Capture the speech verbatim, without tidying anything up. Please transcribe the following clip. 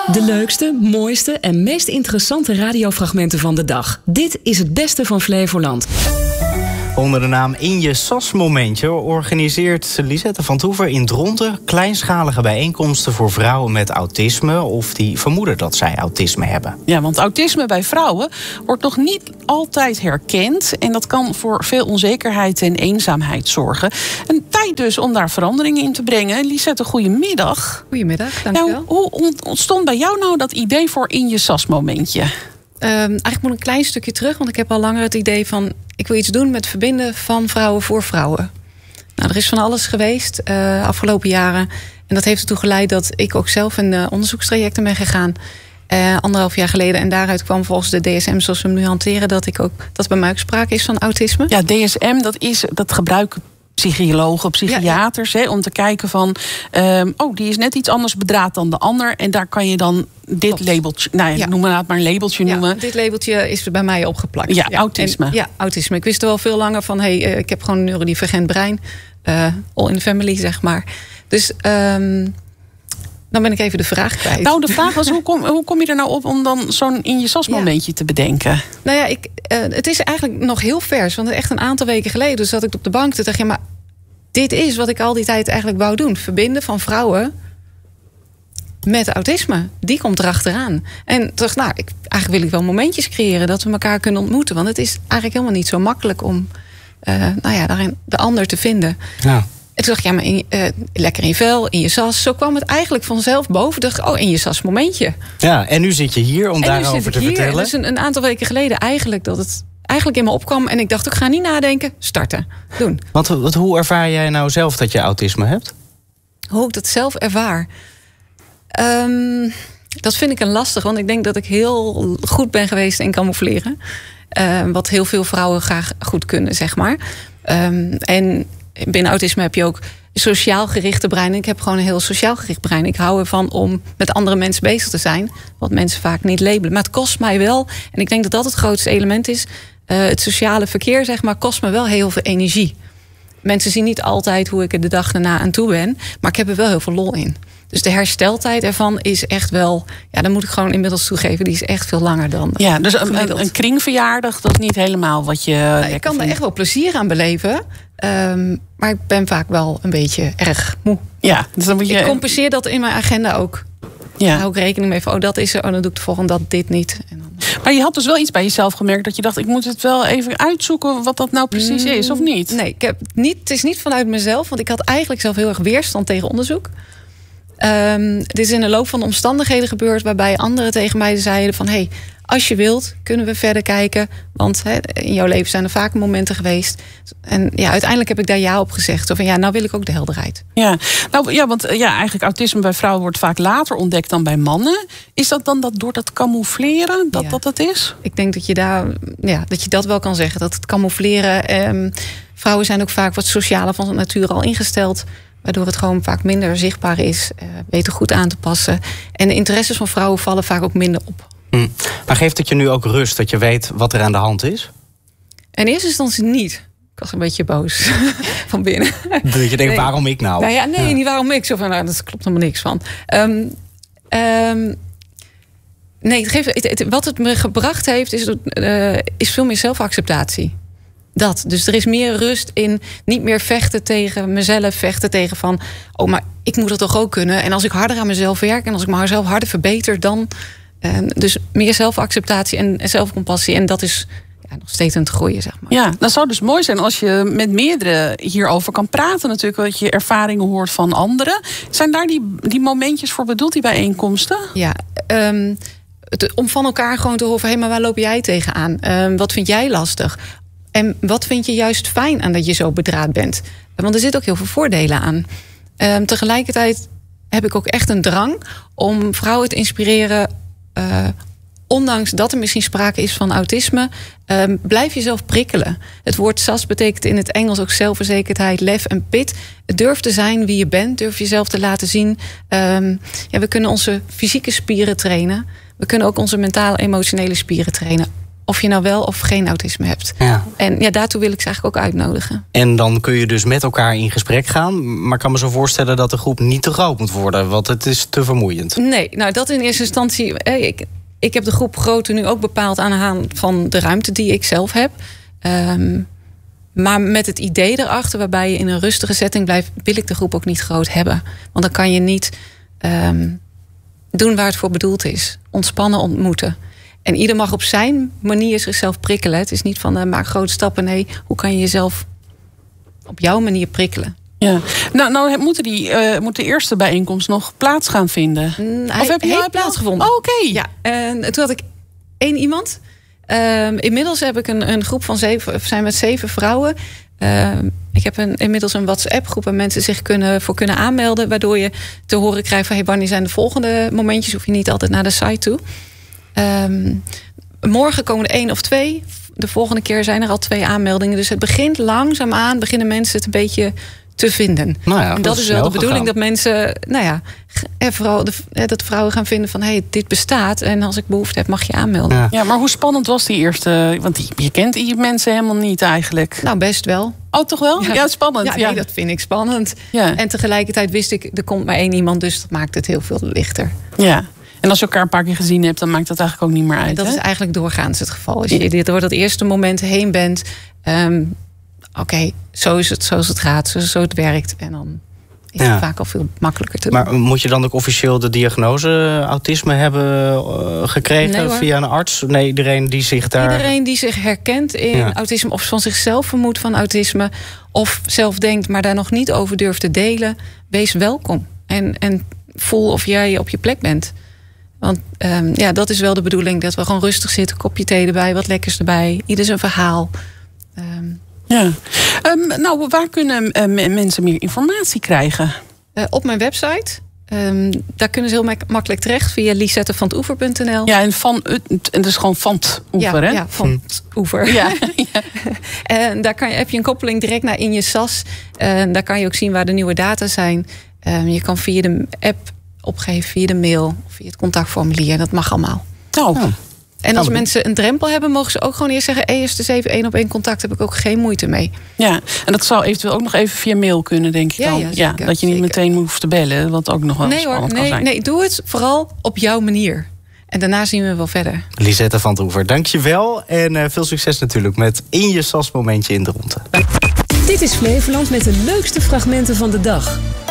De leukste, mooiste en meest interessante radiofragmenten van de dag. Dit is het beste van Flevoland. Onder de naam In Je Sas Momentje organiseert Lisette van Toever in Dronten kleinschalige bijeenkomsten voor vrouwen met autisme of die vermoeden dat zij autisme hebben. Ja, want autisme bij vrouwen wordt nog niet altijd herkend en dat kan voor veel onzekerheid en eenzaamheid zorgen. Een tijd dus om daar veranderingen in te brengen. Lisette, goedemiddag. Goedemiddag, dankjewel. Nou, hoe ontstond bij jou nou dat idee voor In Je Sas Momentje? Um, eigenlijk moet een klein stukje terug, want ik heb al langer het idee van ik wil iets doen met verbinden van vrouwen voor vrouwen. Nou, er is van alles geweest uh, afgelopen jaren. En dat heeft ertoe geleid dat ik ook zelf in uh, onderzoekstrajecten ben gegaan. Uh, anderhalf jaar geleden. En daaruit kwam volgens de D S M zoals we hem nu hanteren dat ik ook dat bij mij ook sprake is van autisme. Ja, D S M, dat is dat gebruiken psychologen, psychiaters, ja, ja. Hè, om te kijken van um, oh, die is net iets anders bedraad dan de ander. En daar kan je dan dit Klopt. labeltje, nou ja, ja. noem maar het maar een labeltje ja, noemen. Dit labeltje is er bij mij opgeplakt. Ja, ja. autisme. En, ja, autisme. Ik wist er wel veel langer van, hey, uh, ik heb gewoon een neurodivergent brein. Uh, all in the family, zeg maar. Dus um, dan ben ik even de vraag kwijt. Nou, de vraag was, hoe kom, hoe kom je er nou op om dan zo'n In Je Sas momentje ja. te bedenken? Nou ja, ik, uh, het is eigenlijk nog heel vers. Want echt een aantal weken geleden dus zat ik op de bank. Toen dacht je, maar dit is wat ik al die tijd eigenlijk wou doen. Verbinden van vrouwen met autisme. Die komt erachteraan. En toen dacht ik, nou, ik, eigenlijk wil ik wel momentjes creëren dat we elkaar kunnen ontmoeten. Want het is eigenlijk helemaal niet zo makkelijk om uh, nou ja, daarin de ander te vinden. Ja. En toen dacht ik, ja, maar in, uh, lekker in je vel, in je sas. Zo kwam het eigenlijk vanzelf boven. Dacht ik, oh, in je sas momentje. Ja, en nu zit je hier om en daarover te hier. vertellen. Dus een, een aantal weken geleden eigenlijk dat het eigenlijk in me opkwam. En ik dacht, ik ga niet nadenken, starten, doen. Want wat, hoe ervaar jij nou zelf dat je autisme hebt? Hoe ik dat zelf ervaar? Um, dat vind ik een lastig, want ik denk dat ik heel goed ben geweest in camoufleren. Uh, wat heel veel vrouwen graag goed kunnen, zeg maar. Um, en binnen autisme heb je ook sociaal gerichte brein. Ik heb gewoon een heel sociaal gericht brein. Ik hou ervan om met andere mensen bezig te zijn. Wat mensen vaak niet labelen. Maar het kost mij wel, en ik denk dat dat het grootste element is. Uh, het sociale verkeer, zeg maar, kost me wel heel veel energie. Mensen zien niet altijd hoe ik er de dag daarna aan toe ben. Maar ik heb er wel heel veel lol in. Dus de hersteltijd ervan is echt wel, ja, dan moet ik gewoon inmiddels toegeven, die is echt veel langer dan. Ja, dus een, een kringverjaardag, dat is niet helemaal wat je. Nou, ik kan er echt wel plezier aan beleven. Um, maar ik ben vaak wel een beetje erg moe. Ja, dus dan moet je. Ik compenseer dat in mijn agenda ook. Ja. Daar hou ik rekening mee van, oh, dat is er, oh, dan doe ik de volgende dat, dit niet. En dan... Maar je had dus wel iets bij jezelf gemerkt dat je dacht, ik moet het wel even uitzoeken wat dat nou precies mm, is, of niet? Nee, ik heb niet, het is niet vanuit mezelf, want ik had eigenlijk zelf heel erg weerstand tegen onderzoek. Um, dit is in de loop van de omstandigheden gebeurd waarbij anderen tegen mij zeiden van, hey, als je wilt, kunnen we verder kijken. Want he, in jouw leven zijn er vaak momenten geweest. En ja, uiteindelijk heb ik daar ja op gezegd. Zo van, ja, nou wil ik ook de helderheid. Ja, nou, ja, want ja, eigenlijk autisme bij vrouwen wordt vaak later ontdekt dan bij mannen. Is dat dan dat door dat camoufleren dat ja. dat het is? Ik denk dat je daar, ja, dat je dat wel kan zeggen. Dat het camoufleren. Um, vrouwen zijn ook vaak wat socialer van nature al ingesteld. Waardoor het gewoon vaak minder zichtbaar is. Uh, weten goed aan te passen. En de interesses van vrouwen vallen vaak ook minder op. Hm. Maar geeft het je nu ook rust dat je weet wat er aan de hand is? In eerste instantie niet. Ik was een beetje boos van binnen. Dat je denkt, nee. waarom ik nou? nou ja, nee, ja. niet waarom ik. Zo van, nou, dat klopt helemaal niks van. Um, um, nee, het geeft, het, het, wat het me gebracht heeft, is, uh, is veel meer zelfacceptatie. Dat. Dus er is meer rust in niet meer vechten tegen mezelf, vechten tegen van, oh, maar ik moet het toch ook kunnen. En als ik harder aan mezelf werk en als ik mezelf harder verbeter, dan. Uh, dus meer zelfacceptatie en, en zelfcompassie. En dat is ja, nog steeds aan het groeien, zeg maar. Ja, dat zou dus mooi zijn als je met meerdere hierover kan praten. Natuurlijk, dat je ervaringen hoort van anderen. Zijn daar die, die momentjes voor bedoeld, die bijeenkomsten? Ja, um, het, om van elkaar gewoon te horen, hé, hey, maar waar loop jij tegenaan? Um, wat vind jij lastig? En wat vind je juist fijn aan dat je zo bedraad bent? Want er zitten ook heel veel voordelen aan. Um, tegelijkertijd heb ik ook echt een drang om vrouwen te inspireren. Uh, ondanks dat er misschien sprake is van autisme, um, blijf jezelf prikkelen. Het woord S A S betekent in het Engels ook zelfverzekerdheid, lef en pit. Durf te zijn wie je bent, durf jezelf te laten zien. Um, ja, we kunnen onze fysieke spieren trainen. We kunnen ook onze mentale, emotionele spieren trainen. Of je nou wel of geen autisme hebt. Ja. En ja, daartoe wil ik ze eigenlijk ook uitnodigen. En dan kun je dus met elkaar in gesprek gaan. Maar ik kan me zo voorstellen dat de groep niet te groot moet worden. Want het is te vermoeiend. Nee, nou dat in eerste instantie. Eh, ik, ik heb de groep grootte nu ook bepaald aan de hand van de ruimte die ik zelf heb. Um, maar met het idee erachter waarbij je in een rustige setting blijft, wil ik de groep ook niet groot hebben. Want dan kan je niet um, doen waar het voor bedoeld is. Ontspannen ontmoeten. En ieder mag op zijn manier zichzelf prikkelen. Het is niet van uh, maak grote stappen. Nee, hoe kan je jezelf op jouw manier prikkelen? Ja, nou, nou moeten die uh, moet de eerste bijeenkomst nog plaats gaan vinden. Mm, of hij, heb je heeft nou plaatsgevonden? Oh, oké. Okay. Ja, en toen had ik één iemand. Um, inmiddels heb ik een, een groep van zeven, zijn met zeven vrouwen. Um, ik heb een, inmiddels een WhatsApp-groep waar mensen zich kunnen, voor kunnen aanmelden. Waardoor je te horen krijgt van hey, wanneer zijn de volgende momentjes. Hoef je niet altijd naar de site toe. Um, morgen komen er één of twee. De volgende keer zijn er al twee aanmeldingen. Dus het begint langzaamaan, beginnen mensen het een beetje te vinden. Nou ja, en dat, dat is wel de bedoeling gegaan. Dat mensen, nou ja, vooral de, dat vrouwen gaan vinden van hey, dit bestaat en als ik behoefte heb, mag je aanmelden. Ja, ja, maar hoe spannend was die eerste? Want die, je kent die mensen helemaal niet eigenlijk. Nou, best wel. Oh, toch wel? Ja, ja spannend. Ja, ja. Nee, dat vind ik spannend. Ja. En tegelijkertijd wist ik, er komt maar één iemand, dus dat maakt het heel veel lichter. Ja. En als je elkaar een paar keer gezien hebt, dan maakt dat eigenlijk ook niet meer uit. En dat hè? is eigenlijk doorgaans het geval. Als je door dat eerste moment heen bent, um, oké, okay, zo is het, zoals het gaat, zo, zo het werkt. En dan is ja. het vaak al veel makkelijker te doen. Maar moet je dan ook officieel de diagnose autisme hebben uh, gekregen nee, via een arts? Nee, iedereen die zich daar... Iedereen die zich herkent in ja. autisme of van zichzelf vermoedt van autisme of zelf denkt, maar daar nog niet over durft te delen, wees welkom. En, en voel of jij op je plek bent. Want um, ja, dat is wel de bedoeling, dat we gewoon rustig zitten, kopje thee erbij, wat lekkers erbij, ieder zijn verhaal. Um, Ja. Um, nou, waar kunnen uh, mensen meer informatie krijgen? Uh, op mijn website. Um, daar kunnen ze heel mak- makkelijk terecht via lisette van 't oever punt n l. Ja, en van en dus gewoon van 't oever, ja, hè? Ja, van 't oever. Ja, ja. En daar kan je, heb je een koppeling direct naar in je S A S. En daar kan je ook zien waar de nieuwe data zijn. Um, je kan via de app opgeven, via de mail, of via het contactformulier. Dat mag allemaal. Oh. Ja. En als mensen een drempel hebben, mogen ze ook gewoon eerst zeggen, eerst eens even één op één contact, heb ik ook geen moeite mee. Ja, en dat zou eventueel ook nog even via mail kunnen, denk ik ja, dan. Ja, zeker, ja, dat je niet zeker. meteen hoeft te bellen, wat ook nog wel nee, spannend hoor, kan nee, zijn. Nee, doe het vooral op jouw manier. En daarna zien we wel verder. Lisette van 't Oever, dankjewel. En uh, veel succes natuurlijk met In je S A S momentje in Dronten. Dit is Flevoland met de leukste fragmenten van de dag.